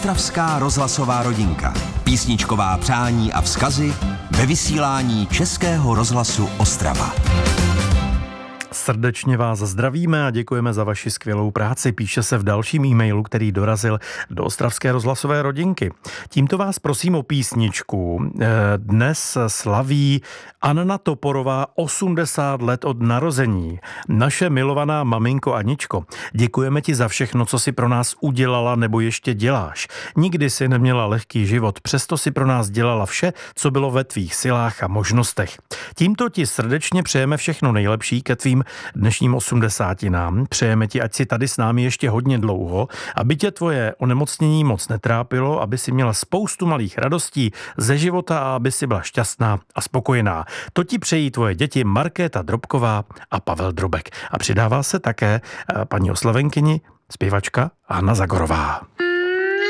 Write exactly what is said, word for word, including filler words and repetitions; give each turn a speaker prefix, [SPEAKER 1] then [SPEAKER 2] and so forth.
[SPEAKER 1] Ostravská rozhlasová rodinka. Písničková přání a vzkazy ve vysílání Českého rozhlasu Ostrava.
[SPEAKER 2] Srdečně vás zdravíme a děkujeme za vaši skvělou práci. Píše se v dalším e-mailu, který dorazil do Ostravské rozhlasové rodinky. Tímto vás prosím o písničku. Dnes slaví Anna Toporová osmdesát let od narození. Naše milovaná maminko Aničko, děkujeme ti za všechno, co si pro nás udělala nebo ještě děláš. Nikdy si neměla lehký život, přesto si pro nás dělala vše, co bylo ve tvých silách a možnostech. Tímto ti srdečně přejeme všechno nejlepší ke tvým dnešním osmdesátinám. Přejeme ti, ať si tady s námi ještě hodně dlouho, aby tě tvoje onemocnění moc netrápilo, aby si měla spoustu malých radostí ze života a aby si byla šťastná a spokojená. To ti přejí tvoje děti Markéta Drobková a Pavel Drobek. A přidává se také paní oslavenkyni, zpěvačka Hana Zagorová.